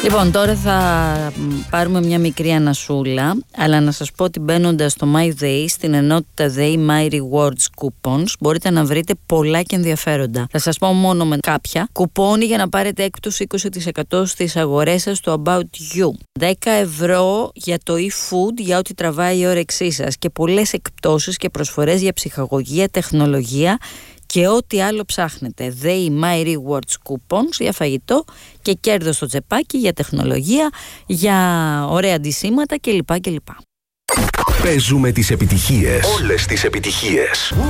Λοιπόν, τώρα θα πάρουμε μια μικρή ανασούλα, αλλά να σας πω ότι μπαίνοντας στο My Day, στην ενότητα Day My Rewards Coupons, μπορείτε να βρείτε πολλά και ενδιαφέροντα. Θα σας πω μόνο με κάποια. Κουπόνι για να πάρετε έκπτωση 20% στις αγορές σας στο About You. 10 ευρώ για το e-food για ό,τι τραβάει η όρεξή σας και πολλές εκπτώσεις και προσφορές για ψυχαγωγία, τεχνολογία και ό,τι άλλο ψάχνετε. They My Rewards Coupons για φαγητό και κέρδος στο τσεπάκι, για τεχνολογία, για ωραία αντισήματα κλπ. Παίζουμε τις επιτυχίες. Όλες τις επιτυχίες.